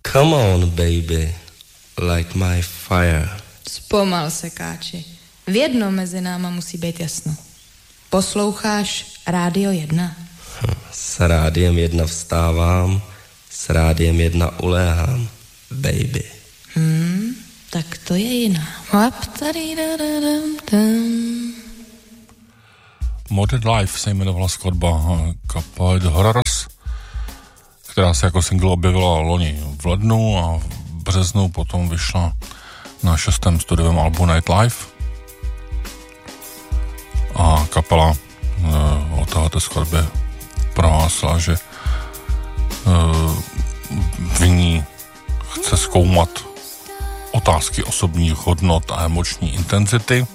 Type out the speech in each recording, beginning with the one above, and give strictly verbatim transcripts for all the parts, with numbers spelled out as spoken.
Come on, baby, light my fire. Zpomal se, káči. V jednom mezi náma musí být jasno. Posloucháš Rádio jedna? S Rádiem jedna vstávám, s Rádiem jedna uléhám, baby. Hmm, tak to je jiná. Modern Life se jmenovala skladba kapely The Horrors, která se jako single objevila loni v lednu a v březnu potom vyšla na šestém studiovém albu Nightlife. A kapela e, o této skladbě prohlásila, že e, v ní chce zkoumat otázky osobních hodnot a emoční intenzity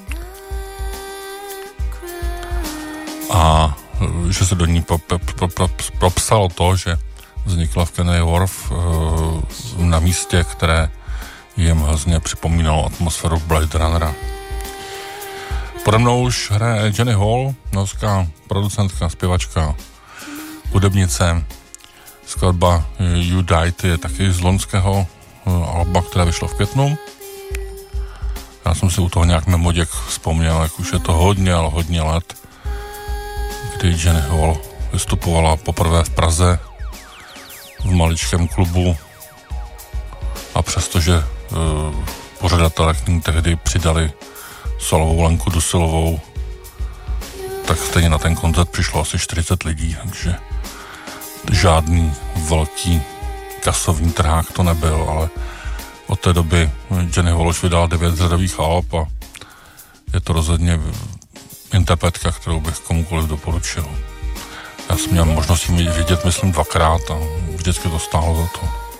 a e, že se do ní propsalo to, že vznikla v Canary Wharf e, na místě, které jim hrozně připomínalo atmosféru Blade Runnera. Pode mnou už hraje Jenny Hall, norská producentka, zpěvačka, hudebnice. Skladba You Died je taky z loňského alba, které vyšlo v květnu. Já jsem si u toho nějak memoděk vzpomněl, jak už je to hodně, ale hodně let, kdy Jenny Hall vystupovala poprvé v Praze v maličkém klubu a přestože uh, pořadatelé k ní tehdy přidali solovou Lenku Dusilovou, tak stejně na ten koncert přišlo asi čtyřicet lidí, takže žádný velký kasovní trhák to nebyl, ale od té doby Jenny Hall už vydala devět řadových alb a je to rozhodně interpretka, kterou bych komukoliv doporučil. Já jsem měl možnost ji vidět, myslím, dvakrát a vždycky to stálo za to.